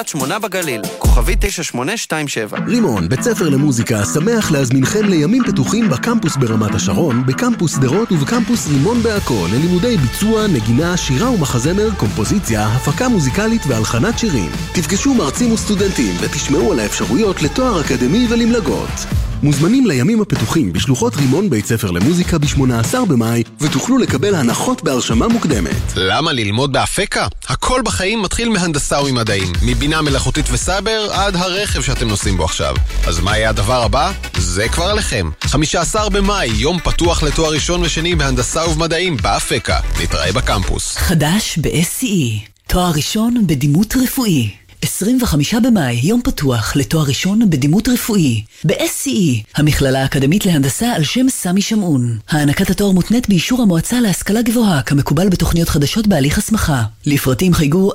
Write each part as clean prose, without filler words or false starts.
8 בגליל, כוכבי 9827. רימון, בית ספר למוזיקה, שמח להזמינכם לימים פתוחים בקמפוס ברמת השרון, בקמפוס דרות ובקמפוס רימון בעכו, ללימודי ביצוע, נגינה, שירה ומחזמר, קומפוזיציה, הפקה מוזיקלית והלחנת שירים. תפגשו מרצים וסטודנטים ותשמעו על האפשרויות לתואר אקדמי ולמלגות. מוזמנים לימים הפתוחים בשלוחות רימון בית ספר למוזיקה ב-18 במאי ותוכלו לקבל הנחות בהרשמה מוקדמת. למה ללמוד באפקה? הכל בחיים מתחיל מהנדסה וממדעים, מבינה מלאכותית וסייבר עד הרכב שאתם נוסעים בו עכשיו. אז מה יהיה הדבר הבא? זה כבר עליכם. 15 במאי, יום פתוח לתואר ראשון ושני בהנדסה ובמדעים באפקה. נתראה בקמפוס. חדש ב-SCE, תואר ראשון בדימות רפואי. 25 במאי, יום פתוח לתואר ראשון בדימות רפואי. ב-SCE, המכללה האקדמית להנדסה על שם סמי שמעון. הענקת התואר מותנית באישור המועצה להשכלה גבוהה, כמקובל בתוכניות חדשות בהליך הסמכה. לפרטים חייגו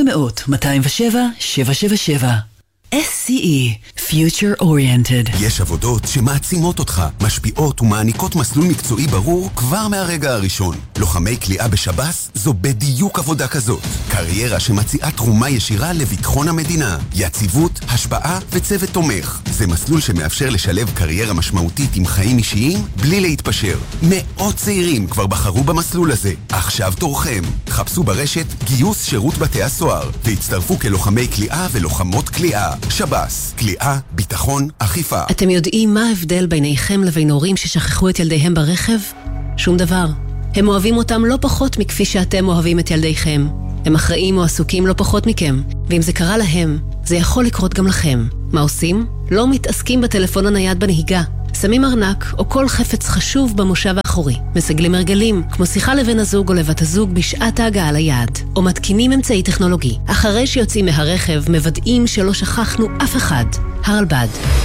1-800-207-777. SCE, Future Oriented. יש עבודות שמעצימות אותך, משפיעות ומעניקות מסלול מקצועי ברור כבר מהרגע הראשון. לוחמי כליאה בשב"ס זו בדיוק עבודה כזאת. קריירה שמציעה תרומה ישירה לביטחון המדינה, יציבות, השפעה וצוות תומך. זה מסלול שמאפשר לשלב קריירה משמעותית עם חיים אישיים בלי להתפשר. מאות צעירים כבר בחרו במסלול הזה. עכשיו תורכם. חפשו ברשת גיוס שירות בתי הסוהר והצטרפו כלוחמי כליאה ולוחמות כליאה. שב"ס, כליאה, ביטחון, אכיפה. אתם יודעים מה ההבדל ביניכם לבין הורים ששכחו את ילדיהם ברכב? שום דבר. הם אוהבים אותם לא פחות מכפי שאתם אוהבים את ילדיכם. הם אחראים או עסוקים לא פחות מכם. ואם זה קרה להם, זה יכול לקרות גם לכם. מה עושים? לא מתעסקים בטלפון הנייד בנהיגה. שמים ארנק או כל חפץ חשוב במושב האחורי. מסגלים הרגלים, כמו שיחה לבן הזוג או לבת הזוג בשעת ההגעה ליעד. או מתקינים אמצעי טכנולוגי. אחרי שיוצאים מהרכב, מוודאים שלא שכחנו אף אחד. הרלב"ד.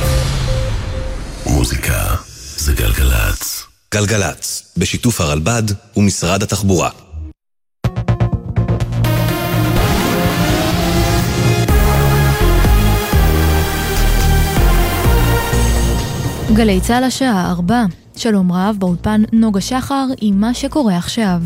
מוזיקה זה גלגלץ. גלגלץ, בשיתוף הרלב"ד ומשרד התחבורה. גלי צהל השעה 4. שלום רב, באולפן נוגה שחר עם מה שקורה עכשיו.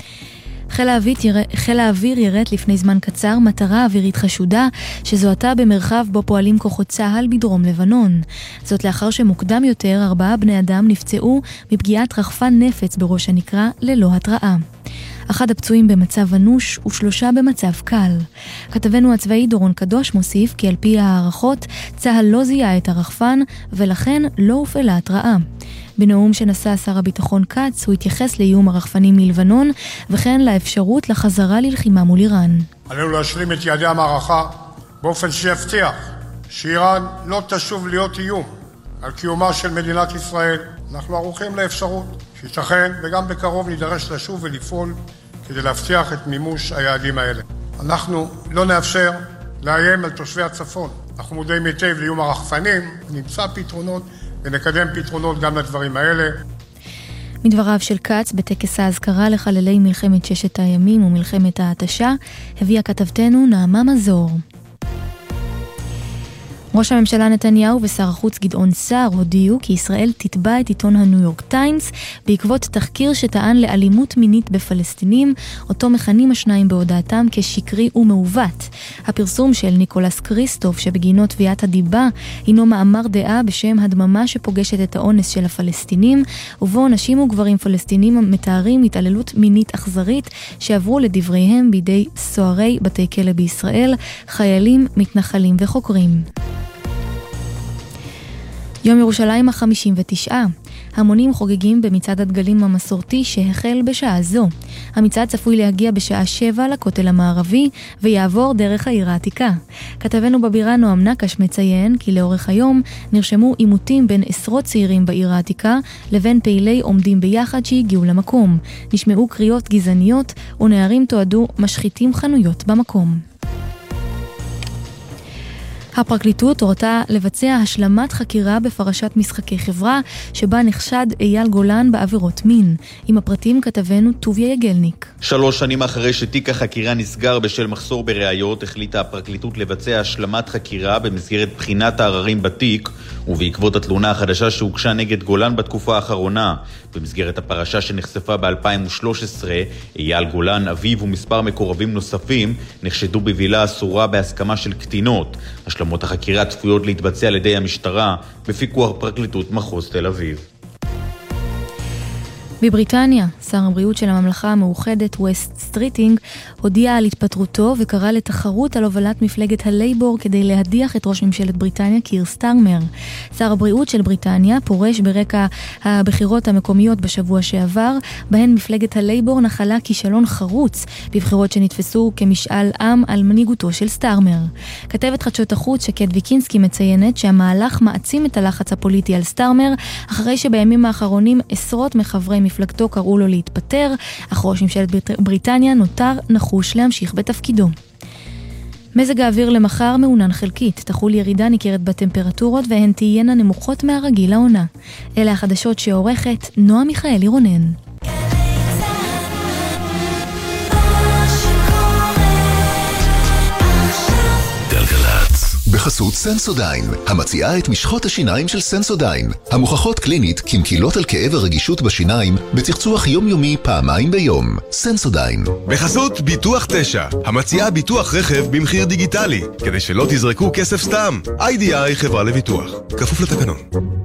חיל האוויר ירט לפני זמן קצר מטרה אווירית חשודה שזוהתה במרחב בו פועלים כוחות צהל בדרום לבנון. זאת לאחר שמוקדם יותר 4 בני אדם נפצעו מפגיעת רחפן נפץ בראש הנקרה ללא התראה. 1 הפצועים במצב אנוש ו3 במצב קל. כתבנו הצבאי דורון קדוש מוסיף כי על פי הערכות צהל לא זיהה את הרחפן ולכן לא הופעלה התראה. בנאום שנשא שר הביטחון קץ הוא התייחס לאיום הרחפנים מלבנון וכן לאפשרות לחזרה ללחימה מול איראן. עלינו להשלים את יעדי המערכה באופן שיבטיח שאיראן לא תשוב להיות איום על קיומה של מדינת ישראל. אנחנו ערוכים לאפשרות שייתכן וגם בקרוב נידרש לשוב ולפעול כדי להבטיח את מימוש היעדים האלה. אנחנו לא נאפשר לאיים על תושבי הצפון. אנחנו מודעים היטב לאיום הרחפנים, נמצא פתרונות ונקדם פתרונות גם לדברים האלה. מדבריו של קץ בטקס ההזכרה לחללי מלחמת 6 הימים ומלחמת ההתשה הביאה כתבתנו נעמה מזור. ראש הממשלה נתניהו ושר החוץ גדעון סער הודיעו כי ישראל תתבע את עיתון הניו יורק טיימס בעקבות תחקיר שטען לאלימות מינית בפלסטינים, אותו מכנים השניים בהודעתם כשקרי ומעוות. הפרסום של ניקולס קריסטוף שבגינו תביעת הדיבה הינו מאמר דעה בשם הדממה שפוגשת את האונס של הפלסטינים, ובו נשים וגברים פלסטינים מתארים התעללות מינית אכזרית שעברו לדבריהם בידי סוהרי בתי כלא בישראל, חיילים, מתנחלים וחוקרים. יום ירושלים ה-59. המונים חוגגים במצעד הדגלים המסורתי שהחל בשעה זו. המצעד צפוי להגיע בשעה 7 לכותל המערבי ויעבור דרך העיר העתיקה. כתבנו בבירה נועם נקש מציין כי לאורך היום נרשמו עימותים בין עשרות צעירים בעיר העתיקה לבין פעילי עומדים ביחד שהגיעו למקום. נשמעו קריאות גזעניות ונערים תועדו משחיתים חנויות במקום. הפרקליטות הורתה לבצע השלמת חקירה בפרשת משחקי חברה, שבה נחשד אייל גולן בעבירות מין. עם הפרטים כתבנו טוביה יגלניק. 3 שנים אחרי שתיק החקירה נסגר בשל מחסור בראיות, החליטה הפרקליטות לבצע השלמת חקירה במסגרת בחינת העררים בתיק, ובעקבות התלונה החדשה שהוגשה נגד גולן בתקופה האחרונה. במסגרת הפרשה שנחשפה ב-2013, אייל גולן, אביו ומספר מקורבים נוספים נחשדו בבילה אסורה בהסכמה של קטינות. השלמות החקירה צפויות להתבצע על ידי המשטרה בפיקוח פרקליטות מחוז תל אביב. בבריטניה, שר הבריאות של הממלכה המאוחדת, ווסט סטריטינג, הודיע על התפטרותו וקרא לתחרות על הובלת מפלגת הלייבור כדי להדיח את ראש ממשלת בריטניה קיר סטארמר. שר הבריאות של בריטניה פורש ברקע הבחירות המקומיות בשבוע שעבר, בהן מפלגת הלייבור נחלה כישלון חרוץ בבחירות שנתפסו כמשאל עם על מנהיגותו של סטארמר. כתבת חדשות החוץ שקד ויקינסקי מציינת שהמהלך מעצים את הלחץ הפוליטי על סטארמר, אחרי שבימים האחרונים עשרות מחברי מפלגתו קראו לו להתפטר, אך ראש ממשלת בריטניה נותר נחוש להמשיך בתפקידו. מזג האוויר למחר מעונן חלקית, תחול ירידה ניכרת בטמפרטורות והן תהיינה נמוכות מהרגיל לעונה. אלה החדשות שעורכת נועה מיכאלי רונן. בחסות סנסודיין, המציעה את משחות השיניים של סנסודיין, המוכחות קלינית כמקילות על כאב הרגישות בשיניים בצחצוח יומיומי פעמיים ביום. סנסודיין. בחסות ביטוח 9, המציעה ביטוח רכב במחיר דיגיטלי, כדי שלא תזרקו כסף סתם. IDI חברה לביטוח, כפוף לתקנון.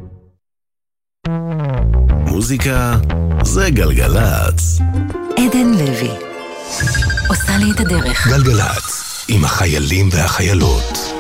מוזיקה זה גלגלץ. עדן לוי עושה לי את הדרך. גלגלץ, עם החיילים והחיילות.